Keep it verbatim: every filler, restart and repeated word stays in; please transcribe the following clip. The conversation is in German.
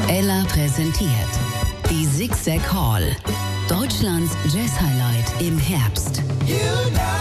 Ella präsentiert die Zigzag Hall, Deutschlands Jazz-Highlight im Herbst. You know